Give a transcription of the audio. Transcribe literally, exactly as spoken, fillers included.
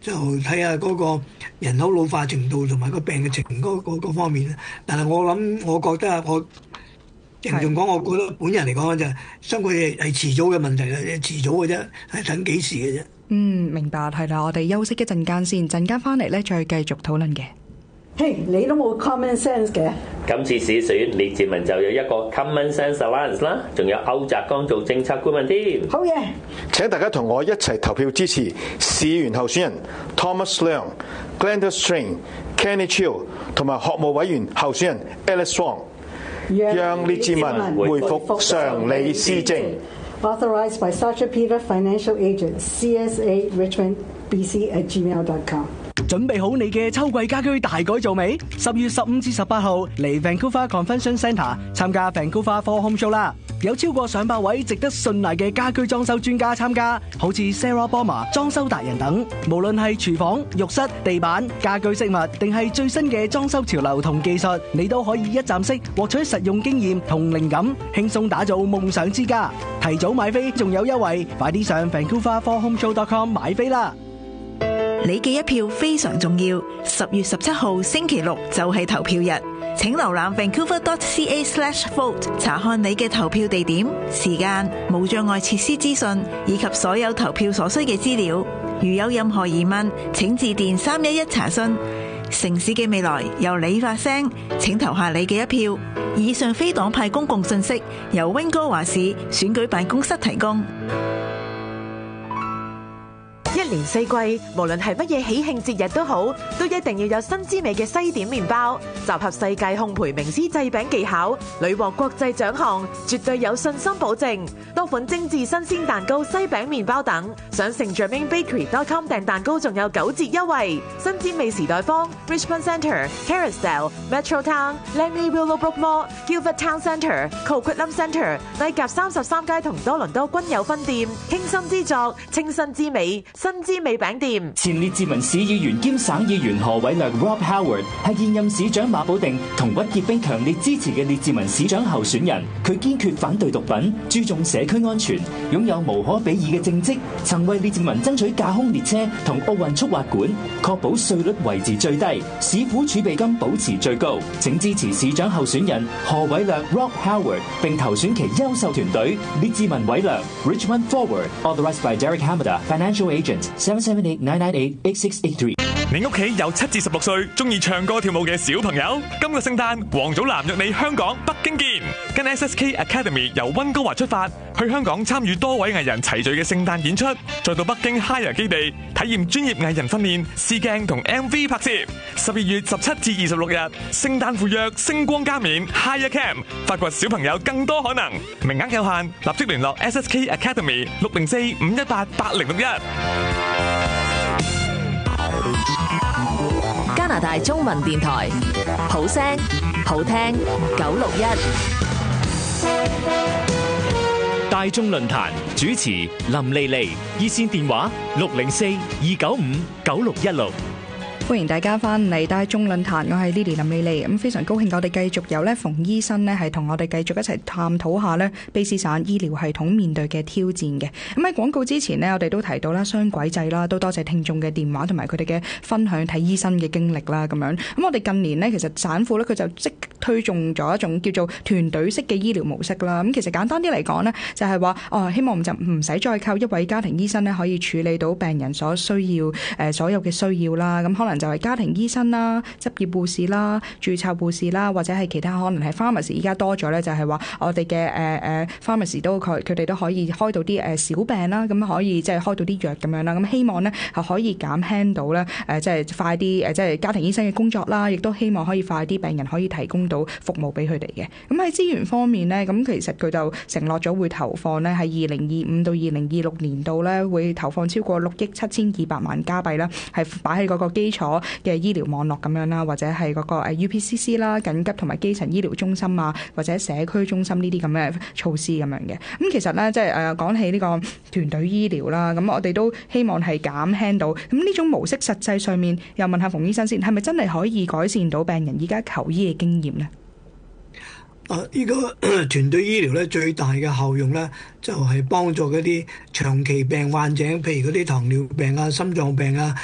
就睇下嗰個人口老化程度同埋個病嘅情嗰嗰嗰方面。但係我諗，我覺得啊，我形容講，我覺得本人嚟講就相對係係遲早嘅問題啦，遲早嘅啫，係等幾時嘅啫。 嗯，明白，係啦，我哋休息一陣間先，陣間翻嚟咧再繼續討論嘅。 嘿，hey, 你都冇 common sense 嘅。 今次試選列治文就有一個 common sense alliance 啦，仲有歐澤剛做政策顧問添。 好嘢！ 請大家同我一齊投票支持市議員候選人 Thomas Leung、Glenda Strain、Kenny Chiu 同埋學務委員候選人 Alice Wong， 讓列治文回復常理施政。 Authorized by Sacha Peter Financial Agent C S A Richmond B C at gmail dot com。 準備好你嘅秋季家居大改造未？十月十五至十八號嚟 Vancouver Convention Centre 參加 Vancouver For Home Show 啦！有超過上百位值得信賴嘅家居裝修專家參加，好似 Sarah Bomber 裝修達人等。無論係廚房、浴室、地板、家居飾物，定係最新嘅裝修潮流同技術，你都可以一站式獲取實用經驗同靈感，輕鬆打造夢想之家。提早買飛仲有優惠，快啲上 Vancouver For Home Show dot com 買飛啦！ 你嘅一票非常重要，十月十七號星期六就係投票日，請瀏覽 vancouver dot c a slash vote 查看你嘅投票地點、時間、無障礙設施資訊以及所有投票所需嘅資料。如有任何疑問，請致電三一一查詢。城市嘅未來由你發聲，請投下你嘅一票。以上非黨派公共信息由溫哥華市選舉辦公室提供。 一年四季，無論係乜嘢喜慶節日都好，都一定要有新滋味嘅西點麵包，集合世界烘焙名師製餅技巧，屢獲國際獎項，絕對有信心保證。多款精緻新鮮蛋糕、西餅麵包等，上 Saint Germain Bakery dot com 訂蛋糕仲有九折優惠。新滋味時代坊、Richmond Centre、Carousel、Metro Town、Langley Willowbrook Mall、Gilbert Town Centre、Coquitlam Centre、麗甲三十三街同多倫多均有分店。傾心之作，清新之美。新滋味餅店。 前列治文市議員兼省議員何偉略 Rob Howard 係現任市長馬寶定同屈潔冰強烈支持嘅列治文市長候選人。佢堅決反對毒品，注重社區安全，擁有無可比擬嘅政績，曾為列治文爭取架空列車同奧運速滑館，確保稅率維持最低，市府儲備金保持最高。請支持市長候選人何偉略 Rob Howard， 並投選其優秀團隊列治文偉略 Richmond Forward Authorized by Derek Hamada Financial Agent seven seven eight nine nine eight eight six eight three。 你屋企有七至十六歲中意唱歌跳舞嘅小朋友，今個聖誕黃祖藍約你香港北京見，跟 S S K Academy 由溫哥華出發，去香港參與多位藝人齊聚嘅聖誕演出，再到北京 Higher 基地體驗專業藝人訓練、試鏡同 M V 拍攝。十二月十七至二十六日，聖誕赴約，星光加冕 Higher Camp， 發掘小朋友更多可能，名額有限，立即聯絡 S S K Academy 六零四五一八八零六一。 加拿大中文電台，好聲好聽九六一。 大眾論壇主持林莉莉，熱線電話六零四二九五九六一六。 歡迎大家翻嚟大眾論壇，我係 Lily 林莉莉。咁非常高興我哋繼續有咧馮醫生咧係同我哋繼續一齊探討下咧卑詩省醫療系統面對嘅挑戰嘅。咁喺廣告之前呢，我哋都提到啦雙軌制啦，都多謝聽眾嘅電話同埋佢哋嘅分享睇醫生嘅經歷啦咁樣。咁我哋近年呢，其實省府咧佢就積極推動咗一種叫做團隊式嘅醫療模式啦。咁其實簡單啲嚟講呢，就係話哦，希望就唔使再靠一位家庭醫生咧可以處理到病人所需要誒所有嘅需要啦。咁可能就係家庭醫生啦、執業護士啦、註冊護士啦，或者係其他可能係 pharmacy， 而家多咗咧，就係話我哋嘅誒誒 pharmacy 都佢佢哋都可以開到啲誒小病啦，咁可以即係開到啲藥咁樣啦。咁希望咧係可以減輕到咧誒即係快啲誒即係家庭醫生嘅工作啦，亦都希望可以快啲病人可以提供到服務俾佢哋嘅。咁喺資源方面咧，咁其實佢就承諾咗會投放咧喺二零二五到二零二六年度咧會投放超過六億七千二百萬加幣啦，係擺喺嗰個基礎嘅醫療網絡咁樣啦，或者係嗰個 U P C C 啦、緊急同埋基層醫療中心啊，或者社區中心呢啲咁嘅措施咁樣嘅。咁其實咧，即係誒講起呢個團隊醫療啦，咁我哋都希望係減輕到咁呢種模式。實際上面又問下馮醫生先，係咪真係可以改善到病人而家求醫嘅經驗呢？ 啊！呢個團隊醫療咧最大嘅效用咧，就係幫助嗰啲長期病患者，譬如嗰啲糖尿病啊、心臟病啊。